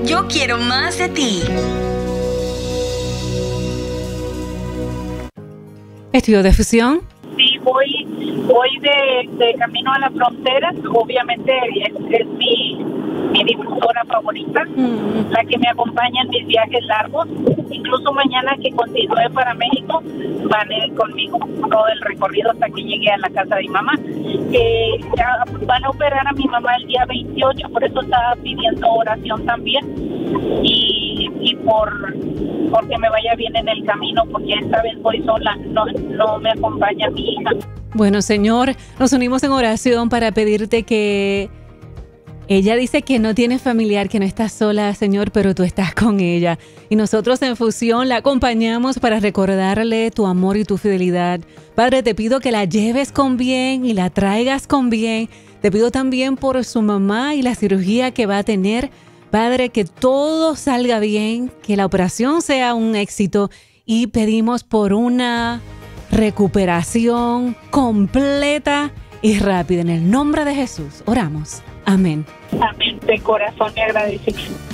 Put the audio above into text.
Yo quiero más de ti. ¿Estudio de fusión? Sí, voy de camino a la frontera. Obviamente es mi difusora favorita, la que me acompaña en mis viajes largos. Incluso mañana que continúe para México, van a ir conmigo todo el recorrido hasta que llegue a la casa de mi mamá. Ya van a operar a mi mamá el día 28, por eso estaba pidiendo oración también. Y porque me vaya bien en el camino, porque esta vez voy sola, no me acompaña mi hija. Bueno, Señor, nos unimos en oración para pedirte que ella dice que no tiene familiar, que no está sola, Señor, pero tú estás con ella. Y nosotros en Fusión la acompañamos para recordarle tu amor y tu fidelidad. Padre, te pido que la lleves con bien y la traigas con bien. Te pido también por su mamá y la cirugía que va a tener. Padre, que todo salga bien, que la operación sea un éxito y pedimos por una recuperación completa y rápida. En el nombre de Jesús, oramos. Amén. Amén. De corazón me agradecemos.